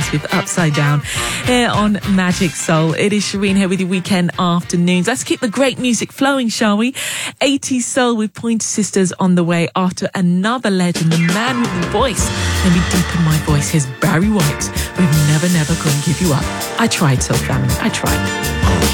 Dance with Upside Down here on Magic Soul. It is Shireen here with your weekend afternoons. Let's keep the great music flowing, shall we? 80s Soul with Pointer Sisters on the way after another legend, the man with the voice. Let me deepen my voice. Here's Barry White with Never Never Gonna Give You Up. I tried, Soul Family. I tried.